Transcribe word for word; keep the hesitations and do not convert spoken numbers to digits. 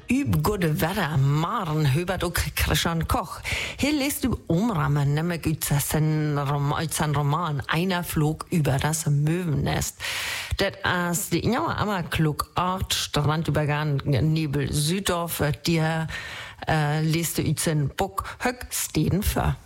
üb gute Wetter, Maren hübert auch Christian Koch. Hier liest du Umrahmen, nämlich aus seinem Roman Einer flog über das Möwennest. Das als die Injauer Ammer klug Ort, Strandübergang, Nebel Süddorf, dir äh, liest du aus seinem Buch Höck stehen für.